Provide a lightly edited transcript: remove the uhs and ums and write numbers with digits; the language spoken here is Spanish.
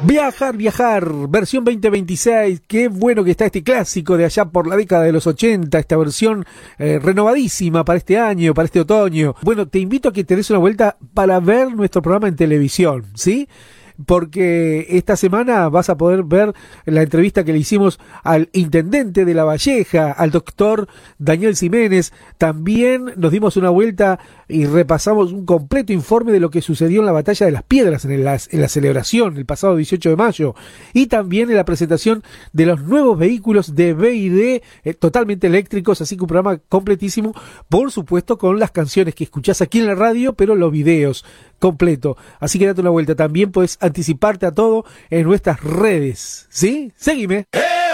Viajar, viajar, versión 2026, qué bueno que está este clásico de allá por la década de los 80, esta versión renovadísima para este año, para este otoño. Bueno, te invito a que te des una vuelta para ver nuestro programa en televisión, ¿sí? Porque esta semana vas a poder ver la entrevista que le hicimos al intendente de La Valleja, al doctor Daniel Ximénez. También nos dimos una vuelta y repasamos un completo informe de lo que sucedió en la Batalla de las Piedras, en la celebración el pasado 18 de mayo, y también en la presentación de los nuevos vehículos de BYD totalmente eléctricos, así que un programa completísimo, por supuesto con las canciones que escuchás aquí en la radio, pero los videos completo. Así que date una vuelta. También puedes anticiparte a todo en nuestras redes, ¿sí? Seguime.